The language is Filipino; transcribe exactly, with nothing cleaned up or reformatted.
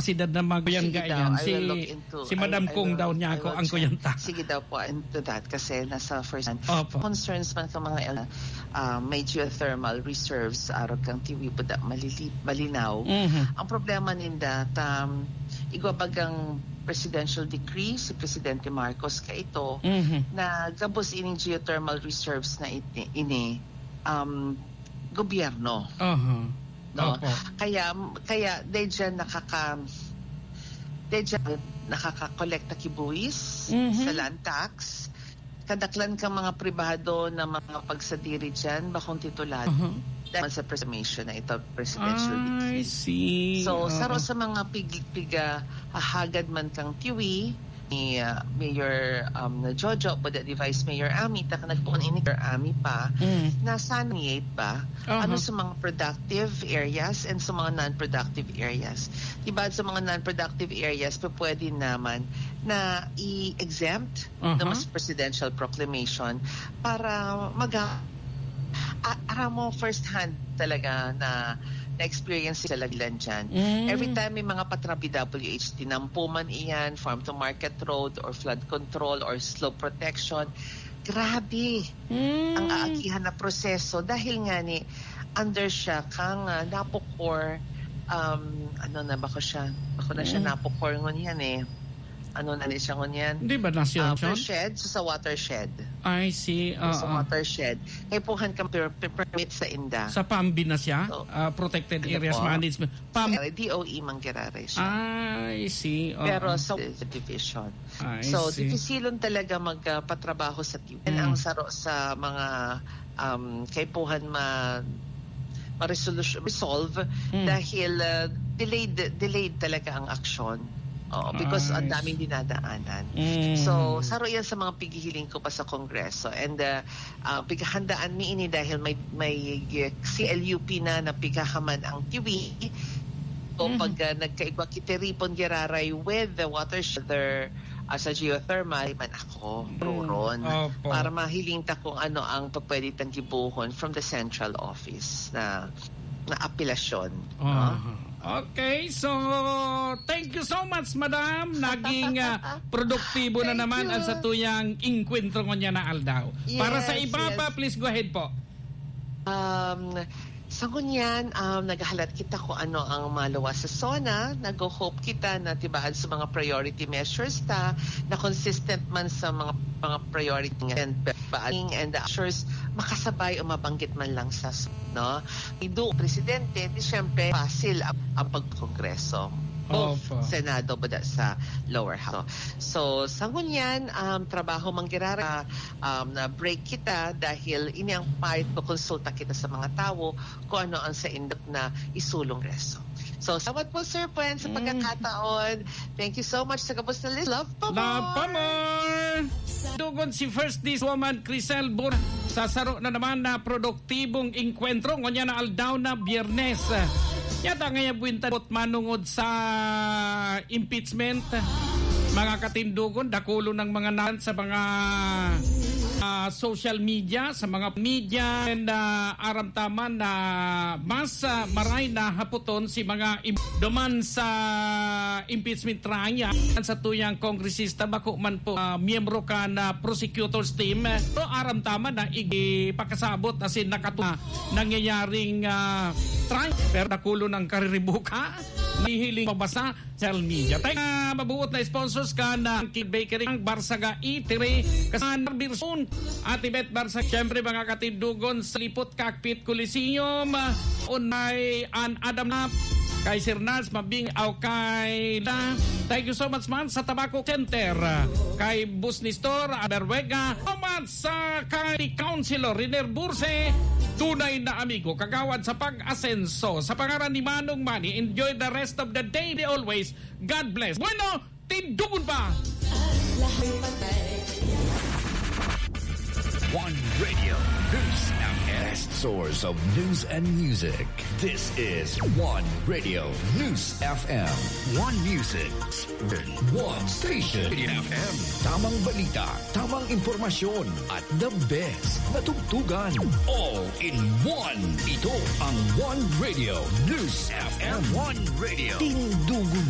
kapasidad na magbayangga yan. Si, into, si Madam I, Kung I will, daw niya ako ang kuyanta. Sige daw po into that kasi nasa first hand. Opo. Concerns man ka mga uh, may geothermal reserves araw kang tiwi po da malili, malinaw. Mm-hmm. Ang problema ninda um, igwabagang presidential decree si Presidente Marcos ka ito mm-hmm. na gabos ining geothermal reserves na iti, ini um, gobyerno. Uh-huh. No? Opo. Kaya kaya they dyan nakaka they dyan nakaka-collect na kibuwis mm-hmm. sa land tax. Kadaklan ka mga pribado na mga pagsadiri dyan bakong titulado. Uh-huh. Dahil sa presumption na ito presidential decree. I see. So, uh-huh. saro sa mga pig-piga hahagad man kang tiwi ni uh, Mayor um, na Jojo o the Vice Mayor Ami tak nagpuan ini Mayor Ami pa mm. na saniyate ba uh-huh. ano sa mga productive areas and sa mga non-productive areas. Diba sa mga non-productive areas pa pwede naman na i-exempt uh-huh. ng mas presidential proclamation para mag ara mo first hand talaga na na-experience sila lang dyan. Mm. Every time may mga patrabi W H, tinampo man iyan, farm to market road or flood control or slope protection, grabe mm. ang aakihan na proseso dahil nga ni under siya kang uh, napokor um, ano na bako siya bako na siya mm. napokor ngon yan eh ano na ni siya ngon yan di ba nasyon uh, watershed so sa watershed I see uh, sa watershed kaya puhan kang per, per, permit sa inda sa P A M B na siya so, uh, protected ano areas po? Management P A M B D O E manggirare siya I see uh, pero sa division I so see. difisilon talaga magpatrabaho uh, sa T V mm. ang saro sa mga um, kaipuhan ma ma-resolution resolve mm. dahil uh, delayed delayed talaga ang aksyon. Oh, because ang daming dinadaanan. Mm. So, saro yan sa mga pigihiling ko pa sa Kongreso. And uh, uh, pigahandaan mi ini dahil may, may uh, C L U P na napigahaman ang tiwi. So, mm-hmm. pag uh, nagkaigwa kitiripon giraray with the watershed uh, sa geothermal, man ako, roron. Mm. Para mahiling ta kung ano ang pwede tang gibuhon from the central office na na apelasyon. Uh-huh. No? Okay, so thank you so much, Madam. Naging uh, produktibo na naman ang sa tuyang inkwentro niya na Aldao. Yes, para sa iba yes. pa, please go ahead po. Um, sa kunyan, um, naghahalat kita kung ano ang malawas sa SONA. Nag-hope kita na tibaan sa mga priority measures ta na consistent man sa mga mga priority and baaling and the assures makasabay o mabanggit man lang sa no. Ido presidente, di syempre fasil ang, ang pagkongreso. Both oh, Senado ba sa lower house. So, sa ngunyan, um, trabaho manggirara um, na break kita dahil ini ang part ko konsulta kita sa mga tao kung ano ang sa indot na isulong reso. So, salamat po, Sir Puen, sa pagkakataon. Thank you so much sa kapos na list. Love pa more! Love pa more! Dugon si First This Woman, Crisel Bur, sasaro na naman na produktibong inkwentro. Ngunya na Aldao na Biyernes. Yata ngayon buwinta bot manungod sa impeachment. Mga katindugon, dakulo ng mga nan sa mga uh, social media, sa mga media and uh, aramtaman na mas uh, maray na haputon si mga im- duman sa impeachment trial sa tuyang kongresista bako man po uh, miyembro ka na prosecutors team so aramtaman na ipakasabot asin nakatuna nangyayaring uh, trial pero dakulo ng kariribuka nihiling mabasa sa media. Tayo na mabuot na sponsors ka na King Bakery ang Barsaga Eatery kasama Birson at Ibet Barsaga. Siyempre mga katindugon sa Lipot Cockpit Coliseum unay an Adam na kay Sir Nars Mabing aw kay la. Thank you so much man sa Tabaco Center kay Busni Store Aberwega man sa kay Councilor Riner Burse tunay na amigo kagawad sa pag-asenso sa pangaran ni Manong Manny. Enjoy the rest of the day always. God bless. Bueno, tindugon pa. One Radio News and best source of news and music. This is One Radio News F M. One Music. One Station. F M. Tamang balita, tamang impormasyon, at the best na tugtugan. All in one. Ito ang One Radio News F M. One Radio. Tindugon